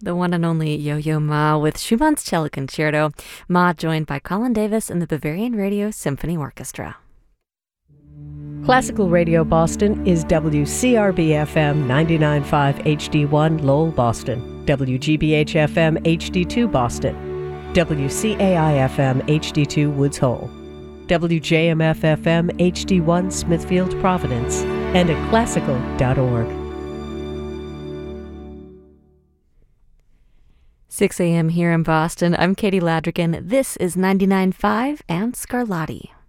the one and only Yo-Yo Ma with Schumann's Cello Concerto. Ma joined by Colin Davis and the Bavarian Radio Symphony Orchestra. Classical Radio Boston is WCRB-FM 99.5 HD1 Lowell, Boston, WGBH-FM HD2 Boston, WCAI-FM HD2 Woods Hole, WJMF-FM HD1 Smithfield, Providence, and at classical.org. 6 a.m. here in Boston. I'm Katie Ladrigan. This is 99.5 and Scarlatti.